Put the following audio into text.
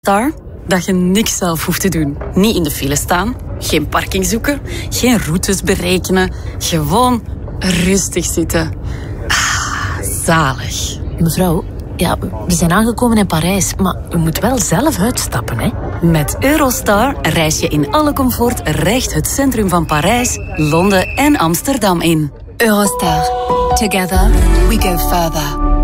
Star, dat je niks zelf hoeft te doen. Niet in de file staan, geen parking zoeken, geen routes berekenen. Gewoon rustig zitten. Zalig. Mevrouw, ja, we zijn aangekomen in Parijs, maar u moet wel zelf uitstappen, hè? Met Eurostar reis je in alle comfort recht het centrum van Parijs, Londen en Amsterdam in. Eurostar. Together we go further.